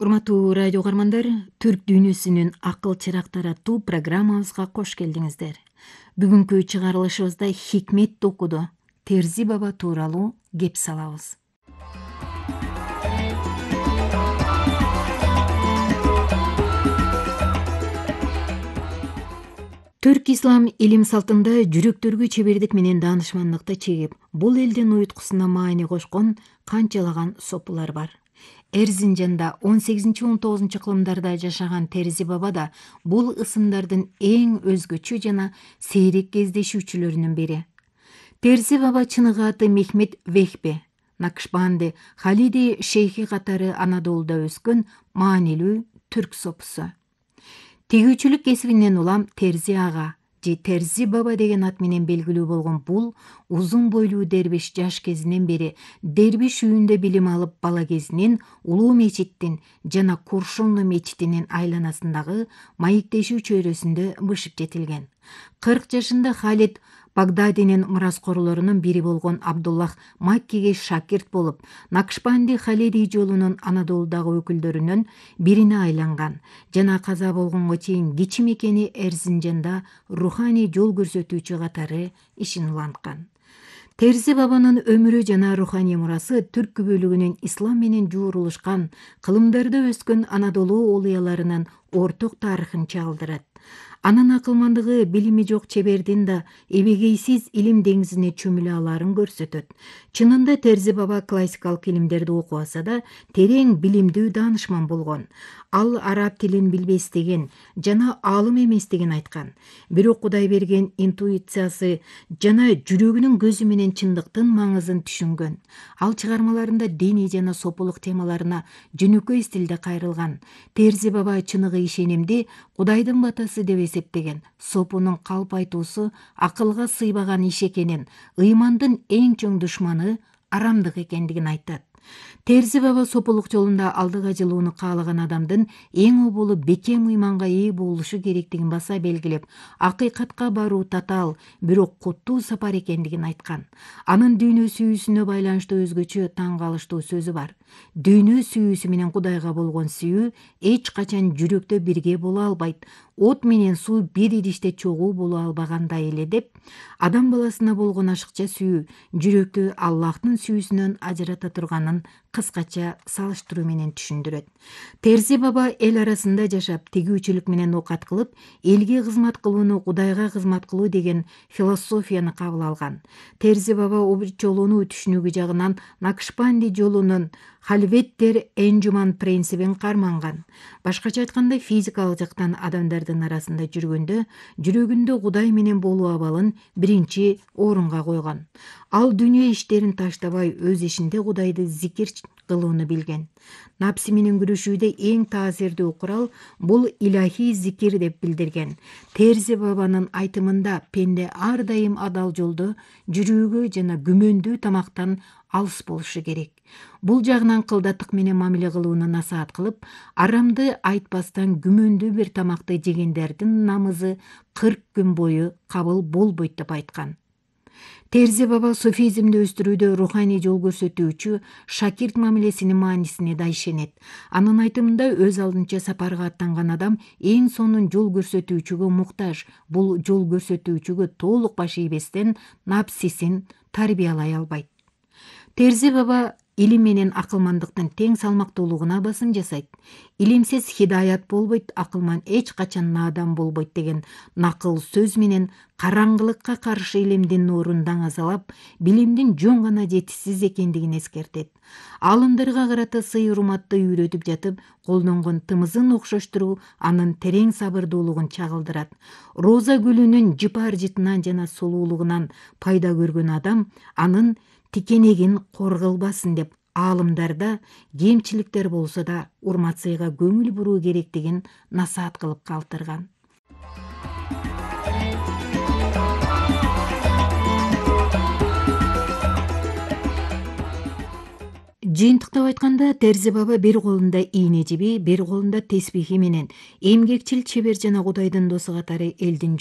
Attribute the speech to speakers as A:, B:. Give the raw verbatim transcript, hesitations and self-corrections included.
A: Урматтуу радио каармандар, Түрк дүйнөсүнүн акыл чырактары аттуу программабызга кош келдиңиздер. Бүгүнкү чыгарылышыбызда Хикмет токуду Терзи баба тууралуу кеп салабыз. Түрк ислам илим салтында жүрөктөргө чебердик менен даанышмандыкты чегип, бул элдин уюткусуна маани кошкон канчалаган сопулар бар. Эрзинжанда он сегизинчи он тогузунчу кылымдарда жашаган Терзи баба да бул ысымдардын эң өзгөчө жана сейрек кездешүүчүлөрүнүн бири. Терзи баба чыныгы аты Мехмет Вехбе, Накшбанди, Халиди шейхи катары Анадолуда өскөн маанилүү түрк сопусу. Тегүүчүлүк кесибинен улам Терзи ага же Терзи баба деген ат менен белгилүү болгон бул узун бойлуу дербиш жаш кезинен бери дербиш үйүндө билим алып, бала кезинен Улуу мечиттин жана Куршунлу мечитинин айланасындагы маектешүү чөйрөсүндө бышып жетилген. кырк жашында Халид Багдадинин мураскорлорунун бири болгон Абдуллах Маккиге шакирт болуп, Накшбанди Халиди жолунун Анадолудагы өкүлдөрүнөн бирине айланган жана каза болгонго чейин кичи мекени Эрзинжанда руханий жол көрсөтүүчү катары ишин уланткан. Терзи бабанын өмүрү жана руханий мурасы түрк күбөлүгүнүн ислам менен жуурулушкан, кылымдарда өскөн Анадолу олуяларынын орток тарыхын чагылдырат. Анын акылмандыгы билими жок чебердин да эбегейсиз илим деңизине чөмүлө алаарын көрсөтөт. Чынында Терзи баба классикалык илимдерди окубаса да, терең билимдүү даанышман болгон. Ал араб тилин билбестигин жана аалым эместигин айткан. Бирок Кудай берген интуициясы жана жүрөгүнүн көзү менен чындыктын маңызын түшүнгөн. Ал чыгармаларында диний жана сопулук темаларына жөнөкөй стилде кайрылган. Терзи баба чыныгы ишенимди Кудайдын батасы деп эсептеген. Сопунун калп айтуусу акылга сыйбаган иш экенин, ыймандын эң чоң душманы арамдык экендигин айтат. Терзи баба сопулук жолунда алдыга жылууну каалаган адамдын эң оболу бекем ыйманга ээ болушу керектигин баса белгилеп, акыйкатка баруу татаал, бирок куттуу сапар экендигин айткан. Анын дүйнө сүйүүсүнө байланыштуу өзгөчө таң калыштуу сөзү бар. Дүйнө сүйүүсү менен Кудайга болгон сүйүү эч качан жүрөктө бирге боло албайт. От менен суу бир идиште чогуу боло албагандай эле деп, адам баласына болгон ашыкча сүйүү жүрөктү Аллахтын сүйүүсүнөн ажырата турганын кыскача салыштыруу менен түшүндүрөт. Терзи баба эл арасында жашап, тегүүчүлүк менен оокат кылып, элге кызмат кылууну Кудайга кызмат кылуу деген философияны кабыл алган. Терзи баба обрид жолунуу түшүнүгү жагынан Накшбанди жолунун Халветтер Энжуман принцибин карманган. Башкача айтканда, физикалык жактан адамдардын арасында жүргөндө жүрөгүндө Кудай менен болуу абалын биринчи орунга койгон. Ал дүйнө иштерин таштабай, өз ишинде Кудайды зикир кылууну билген. Напси менен күрөшүүдө эң таасирдүү курал бул илахий зикир деп билдирген. Терзи бабанын айтымында пенде ар дайым адал жолдо жүрүүгө жана күмөндүү тамактан алыс болушу керек. Бул жагынан кылдаттык менен мамиле кылууну насаат кылып, арамды айтпастан күмөндүү бир тамакты жегендердин намызы кырк күн бою кабыл болбойт деп айткан. Терзи баба суфизмди өстүрүүдө руханий жол көрсөтүүчү шакирт мамилесинин маанисине да ишенет. Анын айтымында өз алдынча сапарга аттанган адам эң сонун жол көрсөтүүчүгө муктаж. Бул жол көрсөтүүчүгө толук баш ийбестен напсисин тарбиялай албайт. Терзи баба илим менен акылмандыктын тең салмактуулугуна басым жасайт. Илимсиз хидаят болбойт, акылман эч качан наадан болбойт деген накыл сөз менен караңгылыкка каршы илимдин нурун даңазалап, билимдин жөн гана жетишсиз экендигин эскертет. Аалымдарга карата сый-урматты үйрөтүп жатып, колдонгон тымызын окшоштуруу анын терең сабырдуулугун чагылдырат. Роза гүлүнүн жыпар жытынан жана сулуулугунан пайда көргөн адам анын тикенегин кор кылбасын деп, аалымдарда кемчиликтер болсо да урмат-сыйга көңүл буруу керектигин насаат кылып калтырган. Жыйынтыктап айтканда, Терзи баба бир колунда ийне жиби, бир колунда тесбихи менен эмгекчил, чебер жана Кудайдын досу катары элдин